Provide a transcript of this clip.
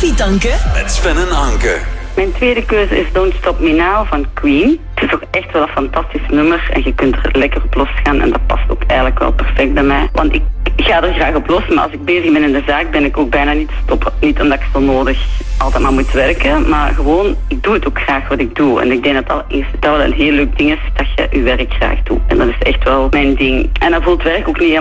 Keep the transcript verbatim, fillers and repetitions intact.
Koffie tanken? Met Sven en Anke. Mijn tweede keuze is Don't Stop Me Now van Queen. Het is toch echt wel een fantastisch nummer en je kunt er lekker op losgaan en dat past ook eigenlijk wel perfect bij mij. Want ik ga er graag op los, maar als ik bezig ben in de zaak ben ik ook bijna niet te stoppen. Niet omdat ik zo nodig altijd maar moet werken, maar gewoon, ik doe het ook graag wat ik doe. En ik denk dat dat, is, dat wel een heel leuk ding is, dat je je werk graag doet. En dat is echt wel mijn ding. En dan voelt werk ook niet